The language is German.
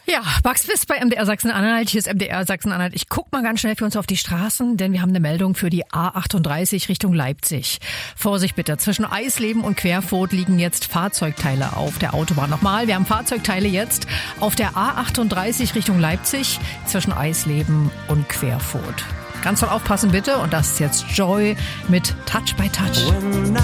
Ja, Max Fist bei MDR Sachsen-Anhalt. Hier ist MDR Sachsen-Anhalt. Ich guck mal ganz schnell für uns auf die Straßen, denn wir haben eine Meldung für die A38 Richtung Leipzig. Vorsicht bitte, zwischen Eisleben und Querfurt liegen jetzt Fahrzeugteile auf der Autobahn. Nochmal, wir haben Fahrzeugteile jetzt auf der A38 Richtung Leipzig zwischen Eisleben und Querfurt. Ganz doll aufpassen bitte, und das ist jetzt Joy mit Touch by Touch.